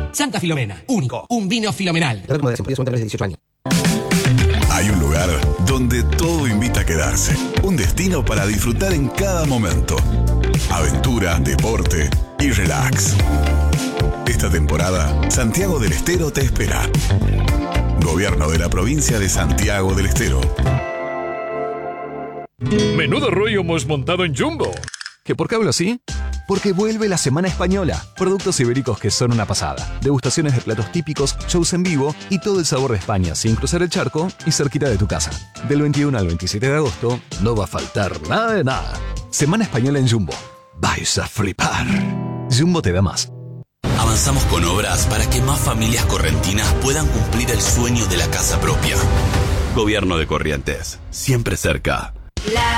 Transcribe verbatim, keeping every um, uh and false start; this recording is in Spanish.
Santa Filomena, único, un vino filomenal. dieciocho años. Hay un lugar donde todo invita a quedarse. Un destino para disfrutar en cada momento. Aventura, deporte y relax. Esta temporada, Santiago del Estero te espera. Gobierno de la provincia de Santiago del Estero. Menudo rollo hemos montado en Jumbo. ¿Que por qué hablo así? Porque vuelve la Semana Española. Productos ibéricos que son una pasada. Degustaciones de platos típicos, shows en vivo y todo el sabor de España sin cruzar el charco y cerquita de tu casa. Del veintiuno al veintisiete de agosto no va a faltar nada de nada. Semana Española en Jumbo. Vais a flipar. Jumbo te da más. Avanzamos con obras para que más familias correntinas puedan cumplir el sueño de la casa propia. Gobierno de Corrientes. Siempre cerca. La